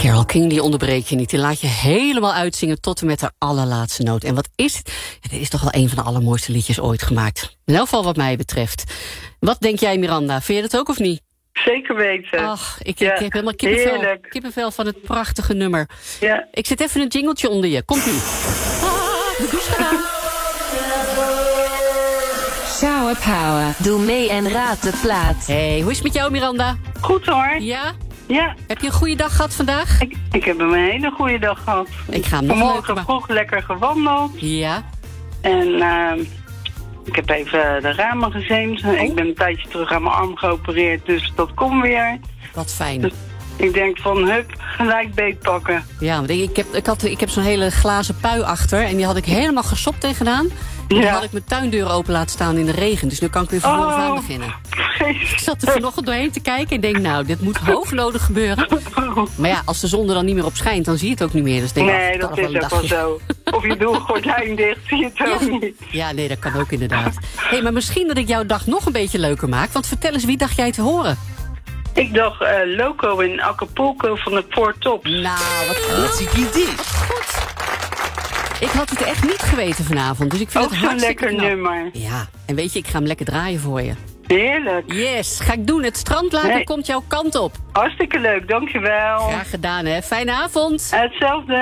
Carole King, die onderbreek je niet. Die laat je helemaal uitzingen tot en met de allerlaatste noot. En wat is het? Ja, dit is toch wel een van de allermooiste liedjes ooit gemaakt. In elk geval wat mij betreft. Wat denk jij, Miranda? Vind je dat ook of niet? Zeker weten. Ach, ik heb helemaal kippenvel van het prachtige nummer. Ja. Ik zet even een jingletje onder je. Komt-ie. De douche gedaan. Shower Power. Doe mee en raad de plaat. Hey, hoe is het met jou, Miranda? Goed hoor. Ja? Ja. Heb je een goede dag gehad vandaag? Ik heb een hele goede dag gehad. Ik ga hem nog vanmorgen leuker vroeg lekker gewandeld. Ja. En ik heb even de ramen gezeemd. Ik ben een tijdje terug aan mijn arm geopereerd, dus dat komt weer. Wat fijn. Dus ik denk van, hup, gelijk beet pakken. Ja, want ik heb zo'n hele glazen pui achter. En die had ik helemaal gesopt en gedaan. En dan had ik mijn tuindeur open laten staan in de regen. Dus nu kan ik weer van vooraf aan beginnen. Ik zat er vanochtend doorheen te kijken en denk, nou, dit moet hoognodig gebeuren. Maar ja, als de zon er dan niet meer op schijnt, dan zie je het ook niet meer. Dus denk ik, nee, dat is ook wel zo. Of je doet een gordijn dicht, zie je het ook niet. Ja, nee, dat kan ook inderdaad. Hé, maar misschien dat ik jouw dag nog een beetje leuker maak. Want vertel eens, wie dacht jij te horen? Ik dacht Loco in Acapulco van de Four Tops. Nou, wat zie je die? Goed. Ik had het echt niet geweten vanavond, dus ik vind ook het zo'n hartstikke lekker nummer. Ja, en weet je, ik ga hem lekker draaien voor je. Heerlijk. Yes, ga ik doen. Het strandlaken komt jouw kant op. Hartstikke leuk, dankjewel. Graag gedaan, hè. Fijne avond. Hetzelfde.